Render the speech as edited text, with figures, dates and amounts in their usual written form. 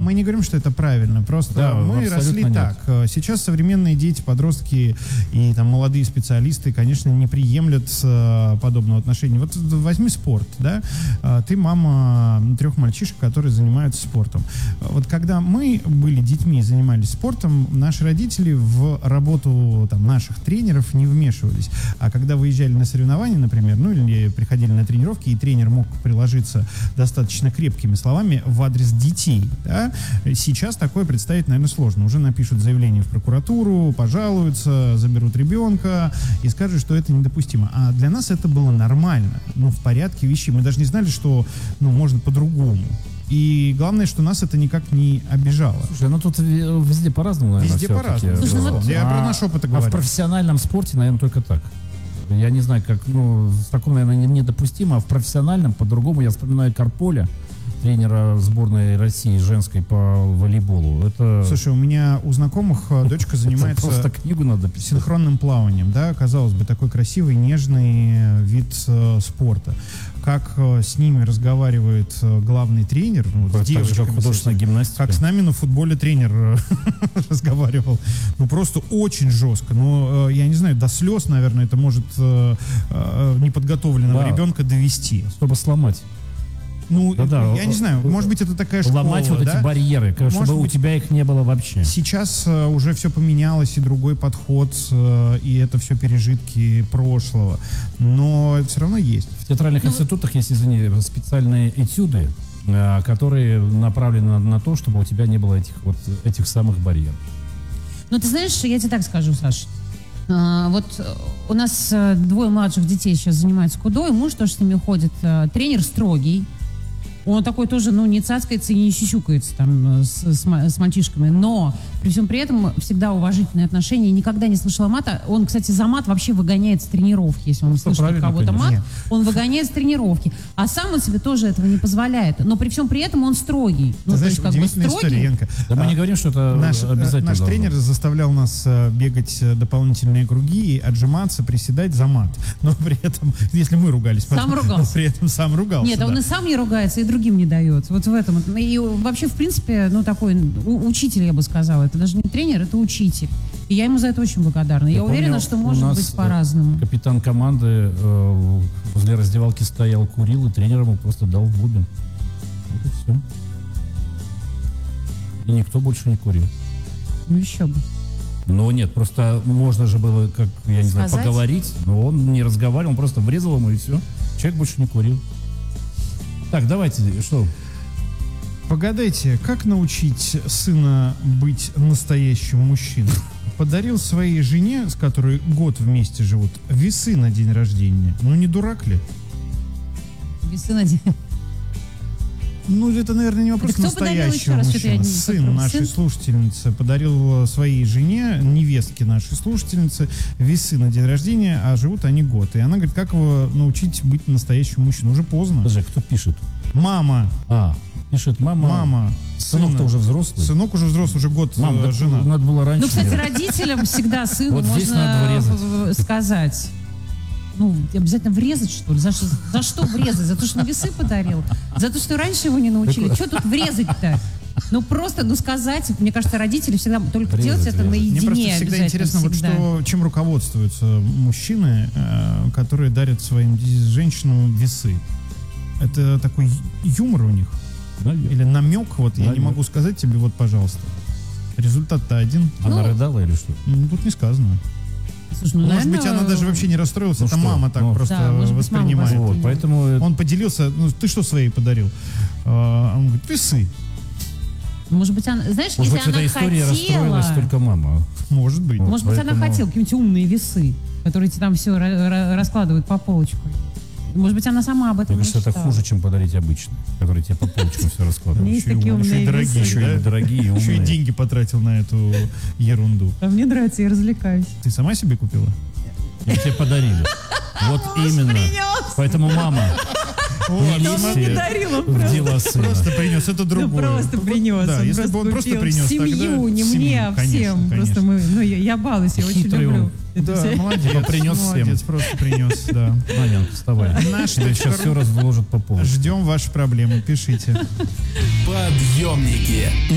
Мы не говорим, что это правильно, просто Да, мы росли абсолютно так. Сейчас современные дети, подростки и там молодые специалисты, конечно, не приемлят подобного отношения. Вот возьми спорт, да? Ты мама 3 мальчишек, которые занимаются спортом. Вот когда мы были детьми и занимались спортом, наши родители в работу там, наших тренеров не вмешивались. А когда выезжали на соревнования, например, ну или приходили на тренировки, и тренер мог приложиться достаточно крепкими словами в адрес детей, да, сейчас такое представить, наверное, сложно. Уже напишут заявление в прокуратуру, пожалуются, заберут ребенка и скажут, что это недопустимо. А для нас это было нормально, ну, в порядке вещей. Мы даже не знали, что, ну, можно по-другому. И главное, что нас это никак не обижало. Слушай, ну тут везде по-разному, наверное, Везде по-разному. Слушай, ну вот Я про наш опыт А говорю. в профессиональном спорте, наверное, только так. Я не знаю, как, ну, в таком, наверное, недопустимо, а в профессиональном по-другому. Я вспоминаю Карполя, тренера сборной России женской по волейболу. Это Слушай, у знакомых дочка занимается просто книгу надо писать. синхронным плаванием, да, казалось бы, такой красивый, нежный вид спорта. Как с ними разговаривает главный тренер, ну, вот с Так же, как девочками, художественная гимнастика. как с нами на футболе тренер разговаривал. Ну, просто очень жестко. Ну, я не знаю, до слез, наверное, это может неподготовленного Да. ребенка довести. Чтобы сломать. Ну, Да-да. я не знаю, может быть, это такая школа, Ломать вот да? эти барьеры, чтобы Может у быть, тебя их не было вообще. сейчас уже все поменялось, и другой подход, и это все пережитки прошлого. Но это все равно есть. В театральных институтах есть, извини, специальные этюды, которые направлены на то, чтобы у тебя не было этих самых барьеров. Ну, ты знаешь, я тебе так скажу, Саш. Вот у нас 2 младших детей сейчас занимаются кудо, и муж тоже с ними ходит. Тренер строгий. Он такой тоже, ну, не цацкается и не сюсюкается там с мальчишками. Но при всем при этом всегда уважительные отношения. Никогда не слышала мата. Он, кстати, за мат вообще выгоняет с тренировки. Если он слышит от кого-то конечно. мат, Нет. он выгоняет с тренировки. А сам он себе тоже этого не позволяет. Но при всем при этом он строгий. Ты Ну, то знаешь, есть, как бы удивительная история, строгий. Янка. Да мы не говорим, что это Наш обязательно должно. тренер заставлял нас бегать дополнительные круги, отжиматься, приседать за мат. Но при этом, если мы ругались, Сам но ругался. при этом сам ругался. Нет, а он да. и сам не ругается, и другим не дает. Вот в этом. И вообще, в принципе, ну, такой учитель, я бы сказала. Это даже не тренер, это учитель. И я ему за это очень благодарна. Я помню, уверена, что у может нас, быть по-разному. Капитан команды возле раздевалки стоял, курил, и тренер ему просто дал в бубен. Вот и все. И никто больше не курил. Ну, еще бы. Ну нет, просто можно же было, как, я не знаю, Сказать? поговорить, но он не разговаривал, он просто врезал ему, и все. Человек больше не курил. Так, давайте, что? Погадайте, как научить сына быть настоящим мужчиной? Подарил своей жене, с которой год вместе живут, весы на день рождения. Ну, не дурак ли? Весы на день. Ну, это, наверное, не вопрос Это кто подарил еще настоящего раз? Что-то я мужчины. не Сын поняла. нашей Сын? слушательницы подарил своей жене, невестке нашей слушательницы, весы на день рождения, а живут они год. И она говорит, как его научить быть настоящим мужчиной? Уже поздно. Подожди, кто пишет? Мама, Пишет мама. мама. Сынок-то сына. уже взрослый. Сынок уже взрослый, уже год Мам, так женат. надо было раньше. Ну, кстати, делать. родителям всегда сыну Вот здесь надо можно сказать. Ну, обязательно врезать, что ли? За что врезать? За то, что весы подарил? За то, что раньше его не научили? Что тут врезать-то? Ну, просто, сказать. Мне кажется, родители всегда только Врезать, делать это врезать. наедине. Мне просто всегда обязательно, интересно, вот всегда. чем руководствуются мужчины, которые дарят своим женщинам весы. Это такой юмор у них? Наверное. Или намек? Вот я не Намек. могу сказать тебе, вот, пожалуйста. Результат-то один. Она рыдала или что? Тут не сказано. Слушай, ну, Может быть, наверное, она даже вообще не расстроилась, Ну это что? мама так Ну, просто да, может быть, мама воспринимает. позволила. Вот, поэтому Он поделился, ты что своей подарил? Он говорит, весы. Может быть, она, знаешь, может если быть, в этой она истории расстроилась хотела... только мама. Может быть. Может быть, она Поэтому- хотела какие-нибудь умные весы, которые тебе там все раскладывают по полочкам. Может быть, она сама об этом Мне кажется, это мечтала. хуже, чем подарить обычные, которые тебе по полочкам все У раскладывают. меня есть Еще и такие умные, еще и умные дорогие, весы. Еще и дорогие, и Еще и умные. деньги потратил на эту ерунду. А мне нравится, я развлекаюсь. Ты сама себе купила? И тебе подарили. Вот именно. Поэтому, мама, не Он лезьте мне дарил, он в дела сына. Просто принес, это Ну, другое. просто принес. Да, он если бы он просто купил. принес, семью, не тогда... мне, а Семью, всем. конечно, Просто я балуюсь, я очень Хитрый люблю. он. это Да, все. молодец. Типа принес всем. Молодец, просто принес, да. Манянка, вставай. Наш Тебе сейчас все разложат по полу. Ждем ваши проблемы, пишите. Подъемники.